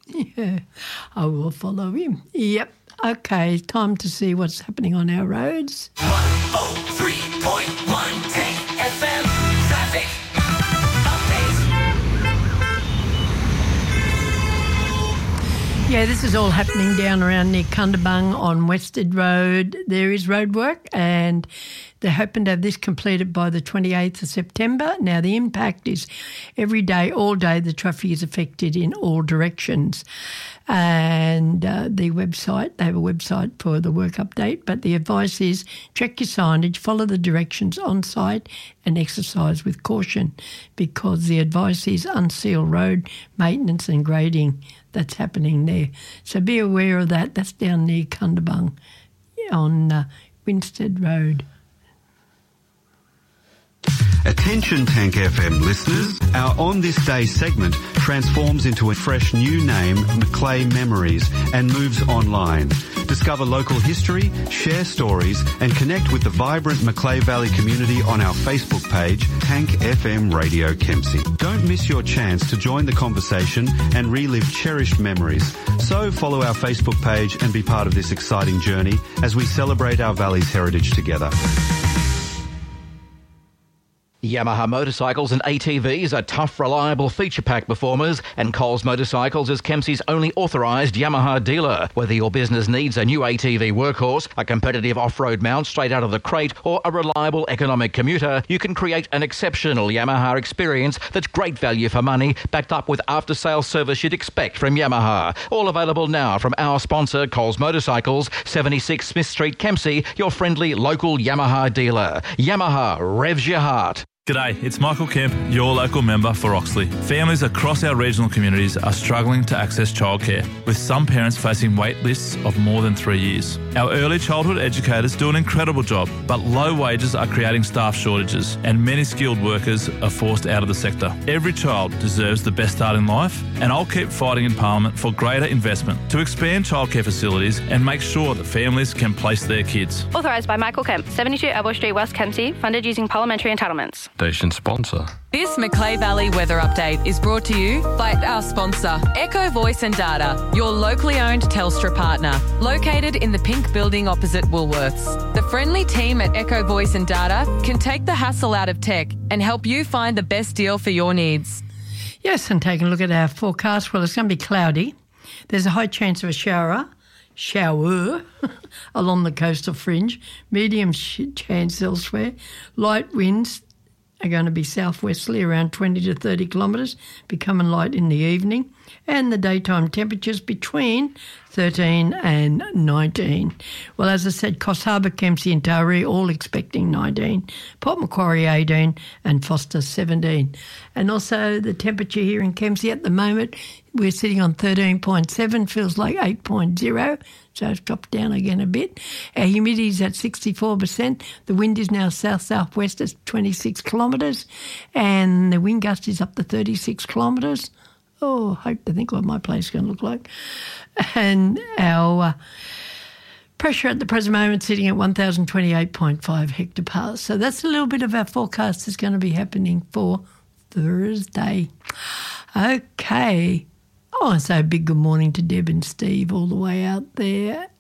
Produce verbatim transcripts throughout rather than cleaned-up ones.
Yeah, I will follow him. Yep. Okay, time to see what's happening on our roads. one oh three point one Tank F M traffic update. Yeah, this is all happening down around near Cundabung on Wested Road. There is road work and they're hoping to have this completed by the twenty-eighth of September. Now, the impact is every day, all day, the traffic is affected in all directions. And uh, the website, they have a website for the work update, but the advice is check your signage, follow the directions on site and exercise with caution because the advice is unseal road maintenance and grading that's happening there. So be aware of that. That's down near Cundabung on uh, Winstead Road. Attention Tank F M listeners, our On This Day segment transforms into a fresh new name, Macleay Memories, and moves online. Discover local history, share stories and connect with the vibrant Macleay Valley community on our Facebook page, Tank F M Radio Kempsey. Don't miss your chance to join the conversation and relive cherished memories. So follow our Facebook page and be part of this exciting journey as we celebrate our valley's heritage together. Yamaha motorcycles and A T Vs are tough, reliable feature-pack performers, and Coles Motorcycles is Kempsey's only authorised Yamaha dealer. Whether your business needs a new A T V workhorse, a competitive off-road mount straight out of the crate, or a reliable economic commuter, you can create an exceptional Yamaha experience that's great value for money, backed up with after-sales service you'd expect from Yamaha. All available now from our sponsor, Coles Motorcycles, seventy-six Smith Street, Kempsey, your friendly local Yamaha dealer. Yamaha revs your heart. G'day, it's Michael Kemp, your local member for Oxley. Families across our regional communities are struggling to access childcare, with some parents facing wait lists of more than three years. Our early childhood educators do an incredible job, but low wages are creating staff shortages and many skilled workers are forced out of the sector. Every child deserves the best start in life, and I'll keep fighting in Parliament for greater investment to expand childcare facilities and make sure that families can place their kids. Authorised by Michael Kemp, seventy-two Elbow Street, West Kempsey, funded using parliamentary entitlements. Station sponsor. This Macleay Valley weather update is brought to you by our sponsor, Echo Voice and Data, your locally owned Telstra partner, located in the pink building opposite Woolworths. The friendly team at Echo Voice and Data can take the hassle out of tech and help you find the best deal for your needs. Yes, and taking a look at our forecast, well, it's going to be cloudy. There's a high chance of a shower. shower along the coastal fringe, medium chance elsewhere. Light winds are going to be southwesterly around twenty to thirty kilometres, becoming light in the evening, and the daytime temperatures between thirteen and nineteen. Well, as I said, Coffs Harbour, Kempsey and Taree all expecting nineteen, Port Macquarie eighteen and Foster seventeen. And also the temperature here in Kempsey at the moment, we're sitting on thirteen point seven, feels like eight point oh, so it's dropped down again a bit. Our humidity is at sixty-four percent. The wind is now south-southwest at twenty-six kilometres, and the wind gust is up to thirty-six kilometres. Oh, I hope to think what my place is going to look like. And our uh, pressure at the present moment sitting at one thousand twenty-eight point five hectopascals. So that's a little bit of our forecast that's going to be happening for Thursday. Okay. I want to say a big good morning to Deb and Steve all the way out there.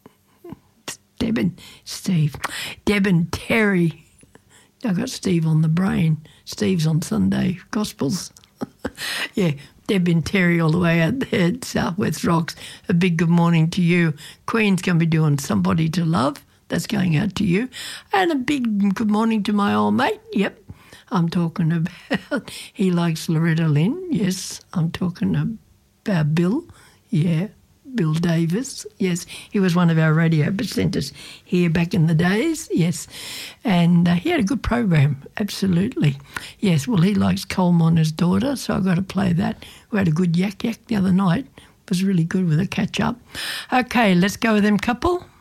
Deb and Steve. Deb and Terry. I got Steve on the brain. Steve's on Sunday Gospels. Yeah, Deb and Terry all the way out there at Southwest Rocks. A big good morning to you. Queen's going to be doing Somebody to Love. That's going out to you. And a big good morning to my old mate. Yep, I'm talking about, he likes Loretta Lynn. Yes, I'm talking about Bill. Yeah, Bill Davis. Yes, he was one of our radio presenters here back in the days. Yes, and uh, he had a good program, absolutely. Yes, well, he likes Coal Miner's Daughter, so I've got to play that. We had a good yak yak the other night. It was really good with a catch-up. Okay, let's go with them couple.